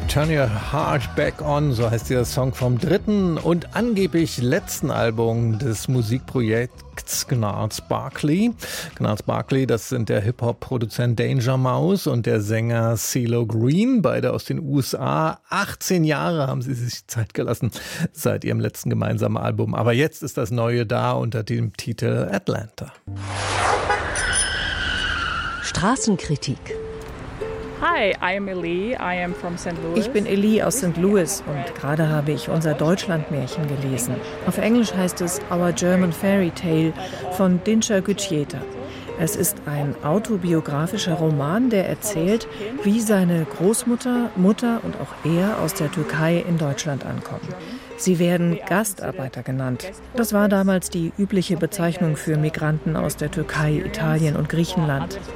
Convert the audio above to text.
Turn Your Heart Back On, so heißt dieser Song vom dritten und angeblich letzten Album des Musikprojekts Gnarls Barkley. Gnarls Barkley, das sind der Hip-Hop-Produzent Danger Mouse und der Sänger CeeLo Green, beide aus den USA. 18 Jahre haben sie sich Zeit gelassen seit ihrem letzten gemeinsamen Album. Aber jetzt ist das Neue da unter dem Titel Atlanta. Straßenkritik. Hi, I'm Ellie. I am from St. Louis. Ich bin Ellie aus St. Louis und gerade habe ich unser Deutschlandmärchen gelesen. Auf Englisch heißt es Our German Fairy Tale von Dinçer Güçeta. Es ist ein autobiografischer Roman, der erzählt, wie seine Großmutter, Mutter und auch er aus der Türkei in Deutschland ankommen. Sie werden Gastarbeiter genannt. Das war damals die übliche Bezeichnung für Migranten aus der Türkei, Italien und Griechenland.